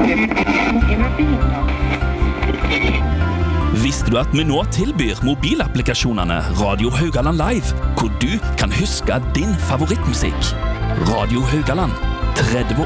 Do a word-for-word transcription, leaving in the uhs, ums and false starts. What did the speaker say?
Visste du at vi nå tilbyr mobilapplikasjonene Radio Haugaland Live, hvor du kan huske din favorittmusikk? Radio Haugaland, tretti